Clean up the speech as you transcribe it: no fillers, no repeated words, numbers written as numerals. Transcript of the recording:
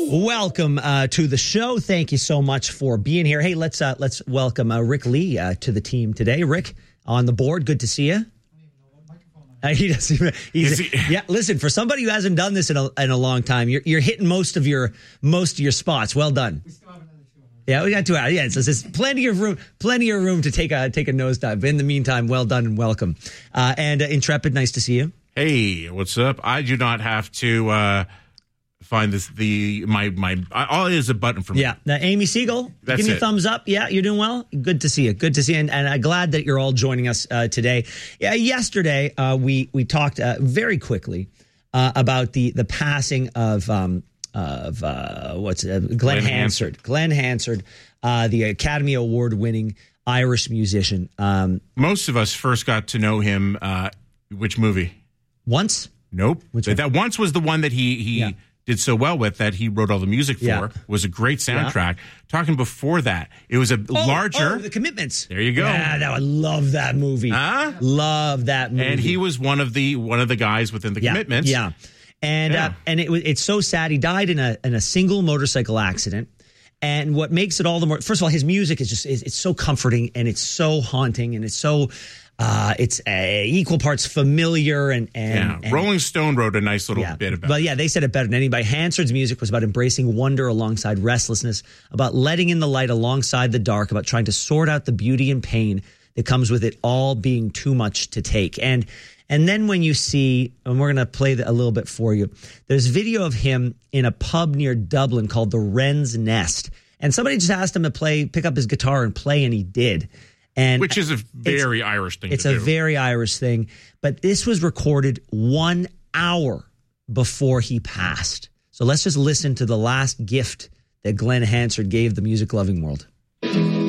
Welcome to the show. Thank you so much for being here. Hey, let's welcome Rick Lee to the team today. Rick on the board. Good to see you. He doesn't. Yeah. Listen, for somebody who hasn't done this in a long time, you're hitting most of your spots. Well done. We still have another 2 hours. Yeah, we got 2 hours. Yeah, so there's plenty of room to take a nosedive. In the meantime, well done and welcome. And Intrepid, nice to see you. Hey, what's up? I do not have to find this. All it is a button for me. Yeah. Now, Amy Siegel, That's give me a it. thumbs up. Yeah, you're doing well. Good to see you. Good to see you. And I'm glad that you're all joining us today. Yeah, yesterday we talked very quickly about the passing of Glenn Hansard. Glenn Hansard, the Academy Award winning Irish musician. Most of us first got to know him. Which movie? Once? Nope. That Once was the one that he did so well with that he wrote all the music for. Yeah. Was a great soundtrack. Talking before that, it was a larger. The Commitments. There you go. Yeah, I love that movie. Love that movie. And he was one of the guys within the Commitments. Yeah. And it's so sad. He died in a single motorcycle accident. And what makes it all the more, first of all, his music is it's so comforting and it's so haunting and it's so it's equal parts familiar and Rolling Stone wrote a nice little bit about it. But yeah, they said it better than anybody. Hansard's music was about embracing wonder alongside restlessness, about letting in the light alongside the dark, about trying to sort out the beauty and pain that comes with it all being too much to take. And then when you see, and we're going to play a little bit for you, there's video of him in a pub near Dublin called the Wren's Nest. And somebody just asked him to pick up his guitar and play, and he did. Which is a very Irish thing to do. It's a very Irish thing. But this was recorded 1 hour before he passed. So let's just listen to the last gift that Glenn Hansard gave the music-loving world.